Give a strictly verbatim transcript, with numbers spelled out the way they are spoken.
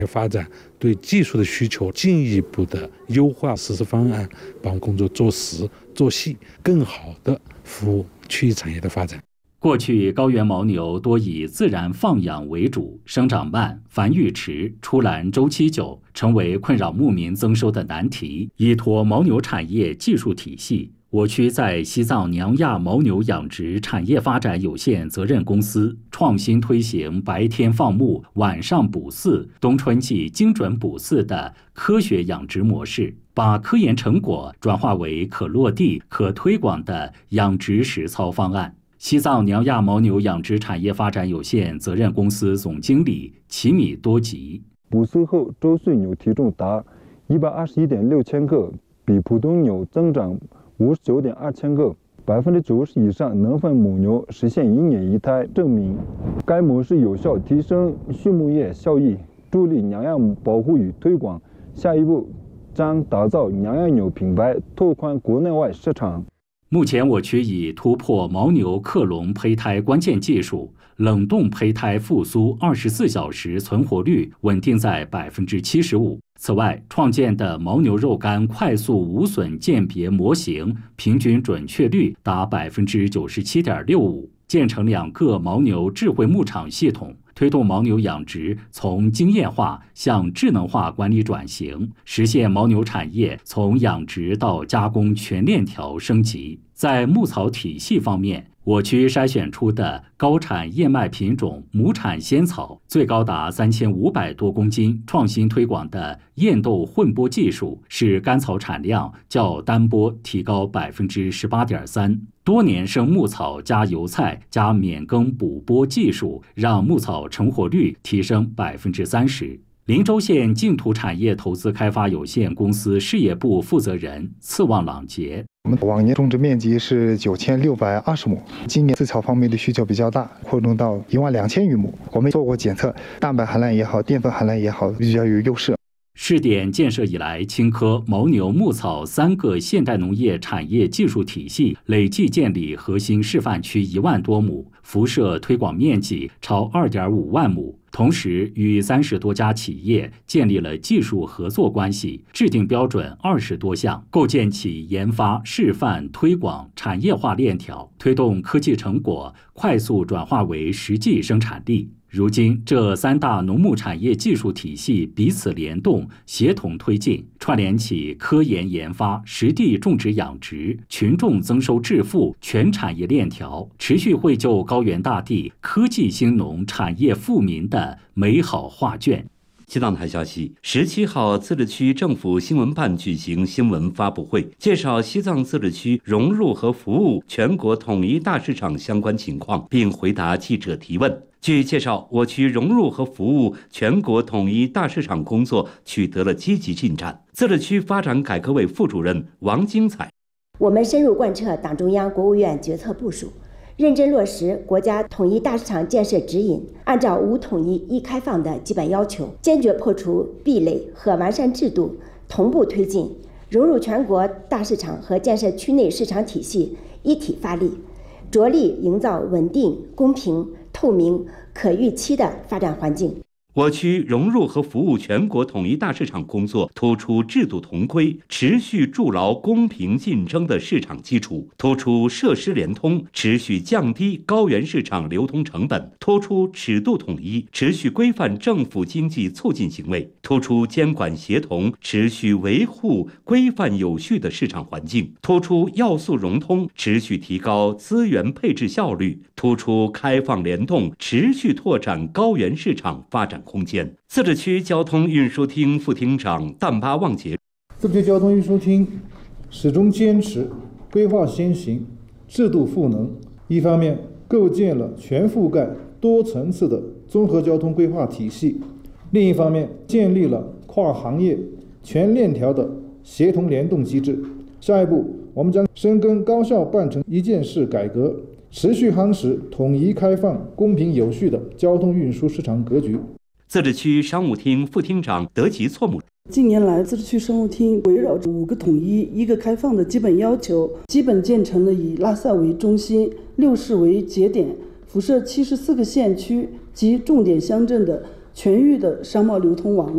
发展对技术的需求，进一步的优化实施方案，把工作做实做细，更好的服务区域产业的发展。 过去高原牦牛多以自然放养为主，生长慢、繁育迟、出栏周期久，成为困扰牧民增收的难题。依托牦牛产业技术体系，我区在西藏娘亚牦牛养殖产业发展有限责任公司创新推行白天放牧、晚上捕饲、冬春季精准捕饲的科学养殖模式，把科研成果转化为可落地、可推广的养殖实操方案。西藏娘亚牦牛养殖产业发展有限责任公司总经理齐米多吉： 捕饲后周岁牛体重达一百二十一点六千克，比普通牛增长五十九点二千克，百分之九十以上能分母牛实现一年一胎，证明该模式有效提升畜牧业效益，助力娘亚保护与推广。下一步将打造娘亚牛品牌，拓宽国内外市场。 目前我区已突破牦牛克隆胚胎关键技术，冷冻胚胎复苏二十四小时存活率稳定在百分之七十五。此外，创建的牦牛肉干快速无损鉴别模型平均准确率达百分之九十七点六五。建成两个牦牛智慧牧场系统，推动牦牛养殖从经验化向智能化管理转型，实现牦牛产业从养殖到加工全链条升级。在牧草体系方面，我区筛选出的高产燕麦品种亩产仙草最高达三千五百多公斤，创新推广的燕豆混播技术使干草产量较单播提高百分之十八点三。多年生牧草加油菜加免耕补播技术，让牧草成活率提升百分之三十。林州县净土产业投资开发有限公司事业部负责人次旺朗杰： 我们往年种植面积是九千六百二十亩，今年饲草方面的需求比较大，扩充到一万两千余亩。我们做过检测，蛋白含量也好，淀粉含量也好，比较有优势。 试点建设以来，青稞、牦牛、牧草三个现代农业产业技术体系累计建立核心示范区一万多亩，辐射推广面积超二点五万亩。同时，与三十多家企业建立了技术合作关系，制定标准二十多项，构建起研发、示范、推广产业化链条，推动科技成果快速转化为实际生产力。如今，这三大农牧产业技术体系彼此联动、协同推进，串联起科研研发、实地种植养殖、群众增收致富全产业链条，持续绘就高原大地科技兴农、产业富民的美好画卷。 西藏台消息，十七号，自治区政府新闻办举行新闻发布会，介绍西藏自治区融入和服务全国统一大市场相关情况，并回答记者提问。据介绍，我区融入和服务全国统一大市场工作取得了积极进展。自治区发展改革委副主任王金彩： 我们深入贯彻党中央、国务院决策部署，认真落实国家统一大市场建设指引，按照无统一、一开放的基本要求，坚决破除壁垒和完善制度，同步推进融入全国大市场和建设区内市场体系一体发力，着力营造稳定、公平、透明、可预期的发展环境。 我区融入和服务全国统一大市场工作突出制度同规，持续筑牢公平竞争的市场基础，突出设施联通，持续降低高原市场流通成本，突出尺度统一，持续规范政府经济促进行为，突出监管协同，持续维护规范有序的市场环境，突出要素融通，持续提高资源配置效率，突出开放联动，持续拓展高原市场发展空间。自治区交通运输厅副厅长淡巴旺杰： 自治区交通运输厅始终坚持规划先行、制度赋能，一方面构建了全覆盖、多层次的综合交通规划体系，另一方面建立了跨行业、全链条的协同联动机制。下一步，我们将深耕高效办成一件事改革，持续夯实统一开放、公平有序的交通运输市场格局。 自治区商务厅副厅长德吉措姆： 近年来，自治区商务厅围绕着五个统一、一个开放的基本要求，基本建成了以拉萨为中心、六市为节点，辐射七十四个县区及重点乡镇的全域的商贸流通网络。